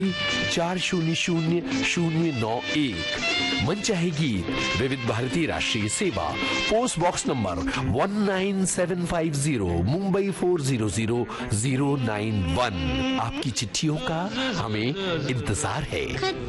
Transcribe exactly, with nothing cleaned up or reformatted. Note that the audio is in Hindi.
चार शून्य शून्य शून्य नौ एक। मनचाहे गीत विविध भारती राष्ट्रीय सेवा, post box number one nine seven five zero, Mumbai four zero zero zero nine one. आपकी चिट्ठियों का हमें इंतजार है।